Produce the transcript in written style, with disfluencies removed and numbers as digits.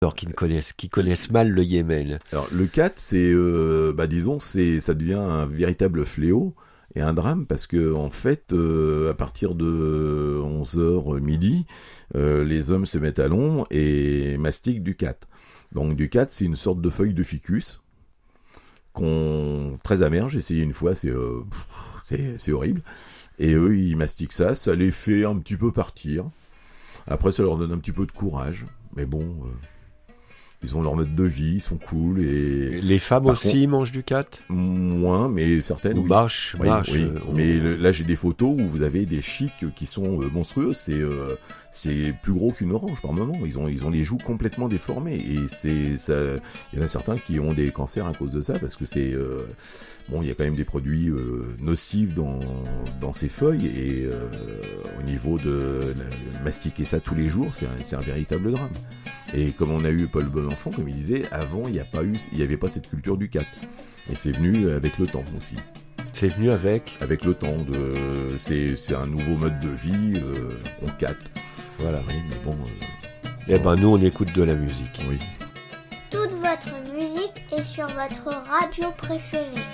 Alors qui connaissent mal le Yémen. Alors le cat, c'est, disons, ça devient un véritable fléau et un drame parce que en fait, à partir de 11h midi, les hommes se mettent à l'ombre et mastiquent du cat. Donc du cat, c'est une sorte de feuille de ficus très amère. J'ai essayé une fois, c'est horrible. Et eux, ils mastiquent ça, ça les fait un petit peu partir. Après, ça leur donne un petit peu de courage, mais bon. Ils ont leur mode de vie, ils sont cool et... Les femmes aussi mangent du cat ? Moins, mais certaines, ou oui. Marche. Mais là, j'ai des photos où vous avez des chics qui sont monstrueux. C'est plus gros qu'une orange par moment. Ils ont les joues complètement déformées. Et il y en a certains qui ont des cancers à cause de ça, parce que il y a quand même des produits nocifs dans ces feuilles. Et au niveau de mastiquer ça tous les jours, c'est un véritable drame. Et comme on a eu Paul Bonenfant, comme il disait, avant, il n'y avait pas cette culture du cat. Et c'est venu avec le temps aussi. C'est venu avec le temps. C'est un nouveau mode de vie. On cat. Voilà, oui, mais bon. Nous, on écoute de la musique. Oui. Toute votre musique est sur votre radio préférée.